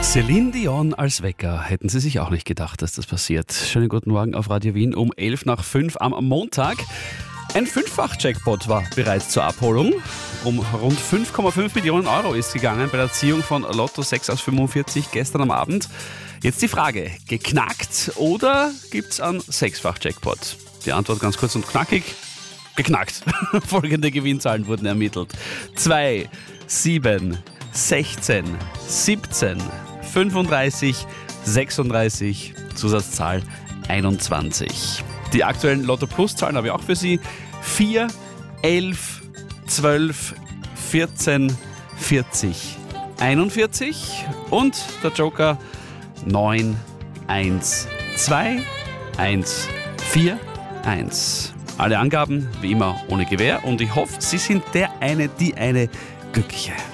Celine Dion als Wecker. Hätten Sie sich auch nicht gedacht, dass das passiert. Schönen guten Morgen auf Radio Wien um 5:11 am Montag. Ein Fünffach-Jackpot war bereits zur Abholung. Um rund 5,5 Millionen Euro ist gegangen bei der Ziehung von Lotto 6 aus 45 gestern am Abend. Jetzt die Frage, geknackt oder gibt's einen Sechsfach-Jackpot? Die Antwort ganz kurz und knackig, geknackt. Folgende Gewinnzahlen wurden ermittelt. 2, 7, 16, 17, 35, 36, Zusatzzahl 21. Die aktuellen Lotto-Plus-Zahlen habe ich auch für Sie. 4, 11, 12, 14, 40, 41 und der Joker 9, 1, 2, 1, 4, 1. Alle Angaben wie immer ohne Gewähr und ich hoffe, Sie sind die eine Glückliche.